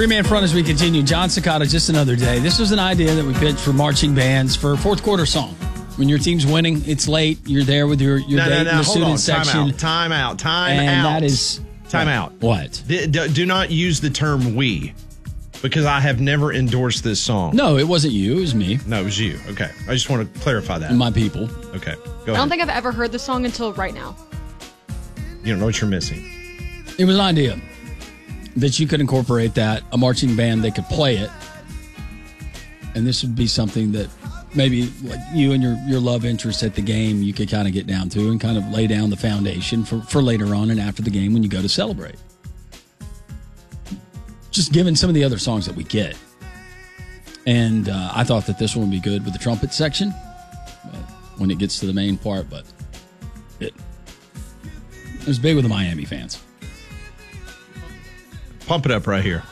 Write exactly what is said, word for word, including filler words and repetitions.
Three-man front as we continue. John Cicada, Just Another Day. This was an idea that we pitched for marching bands for a fourth quarter song. When your team's winning, it's late, you're there with your, your no, date no, in no. the Hold student on. section. Time out. Time out. Time and out. that is... Time what? out. What? D- d- do not use the term we, because I have never endorsed this song. No, it wasn't you. It was me. No, it was you. Okay. I just want to clarify that. And my people. Okay. Go ahead. I don't think I've ever heard the song until right now. You don't know what you're missing. It was an idea that you could incorporate that, a marching band, they could play it. And this would be something that maybe like you and your, your love interest at the game, you could kind of get down to and kind of lay down the foundation for, for later on and after the game when you go to celebrate. Just given some of the other songs that we get. And uh, I thought that this one would be good with the trumpet section but when it gets to the main part, but it, it was big with the Miami fans. Pump it up right here.